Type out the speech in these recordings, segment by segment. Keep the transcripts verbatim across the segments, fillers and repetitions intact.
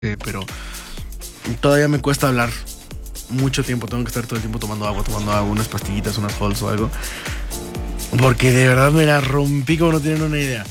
eh, pero todavía me cuesta hablar mucho tiempo. Tengo que estar todo el tiempo tomando agua, tomando agua, unas pastillitas, unas Halls o algo. Porque de verdad me la rompí como no tienen una idea.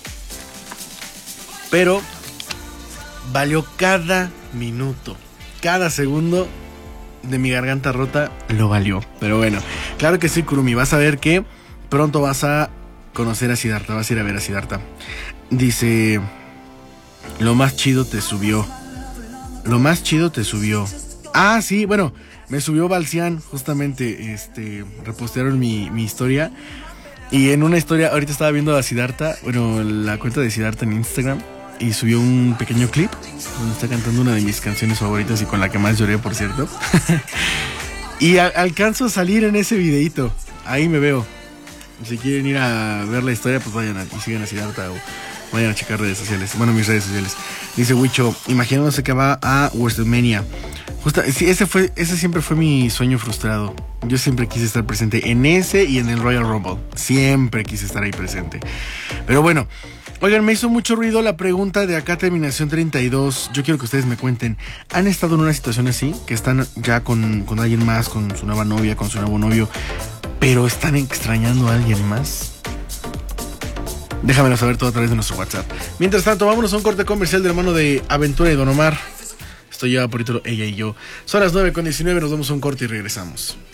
Pero valió cada minuto, cada segundo de mi garganta rota lo valió. Pero bueno, claro que sí, Kurumi. Vas a ver que pronto vas a conocer a Siddhartha. Vas a ir a ver a Siddhartha. Dice: lo más chido te subió. Lo más chido te subió. Ah, sí, bueno, me subió Balcián, justamente. Este, repostearon mi, mi historia. Y en una historia, ahorita estaba viendo a Siddhartha, bueno, la cuenta de Siddhartha en Instagram, y subió un pequeño clip donde está cantando una de mis canciones favoritas y con la que más lloré, por cierto. Y a- alcanzo a salir en ese videíto. Ahí me veo. Si quieren ir a ver la historia, pues vayan a, y sigan a Siddhartha o vayan a checar redes sociales. Bueno, mis redes sociales. Dice Wicho, imaginándose que va a WrestleMania. Justo, sí, ese fue, ese siempre fue mi sueño frustrado. Yo siempre quise estar presente en ese y en el Royal Rumble. Siempre quise estar ahí presente. Pero bueno, oigan, me hizo mucho ruido la pregunta de acá, terminación treinta y dos. Yo quiero que ustedes me cuenten, ¿han estado en una situación así? Que están ya con, con alguien más, con su nueva novia, con su nuevo novio, pero están extrañando a alguien más. Déjamelo saber todo a través de nuestro WhatsApp. Mientras tanto, vámonos a un corte comercial de la mano de Aventura y Don Omar. Estoy yo, por ella y yo. Son las nueve con diecinueve, nos damos un corte y regresamos.